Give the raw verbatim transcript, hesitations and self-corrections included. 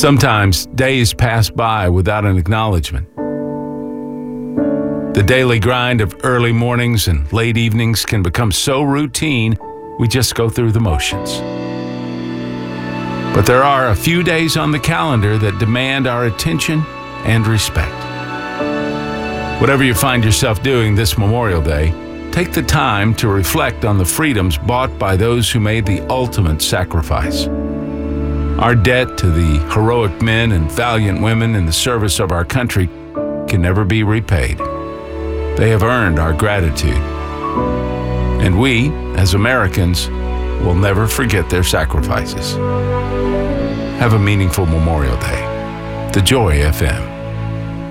Sometimes days pass by without an acknowledgement. The daily grind of early mornings and late evenings can become so routine, we just go through the motions. But there are a few days on the calendar that demand our attention and respect. Whatever you find yourself doing this Memorial Day, take the time to reflect on the freedoms bought by those who made the ultimate sacrifice. Our debt to the heroic men and valiant women in the service of our country can never be repaid. They have earned our gratitude. And we, as Americans, will never forget their sacrifices. Have a meaningful Memorial Day. The Joy F M.